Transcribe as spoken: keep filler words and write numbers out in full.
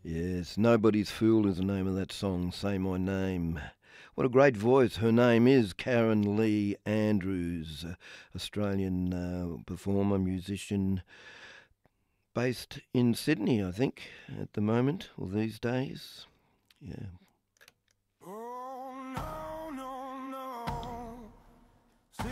Yes, Nobody's Fool is the name of that song, Say My Name. What a great voice. Her name is Karen Lee Andrews, uh, Australian uh, performer, musician, based in Sydney, I think, at the moment, or these days. Yeah,